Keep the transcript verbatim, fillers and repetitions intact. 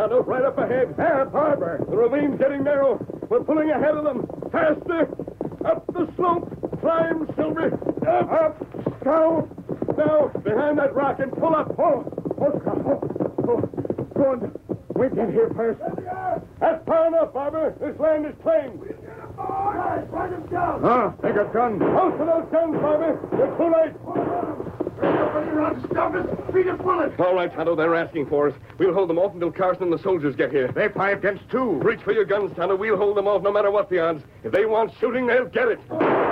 Tonto, right up ahead. There, Barber. The ravine's getting narrow. We're pulling ahead of them. Faster. Up the slope. Climb, Silver. Up. Up. Go. Now, behind that rock and pull up. Oh, oh, oh, oh. Good. We get here first. That's far enough, Barber. This land is claimed. Guys, find him down. Ah, take a gun. Close to those guns, Barber. You're too late. Stop us. Beat a bullet. All right, Tonto, they're asking for us. We'll hold them off until Carson and the soldiers get here. They five against two. Reach for your guns, Tonto. We'll hold them off no matter what the odds. If they want shooting, they'll get it.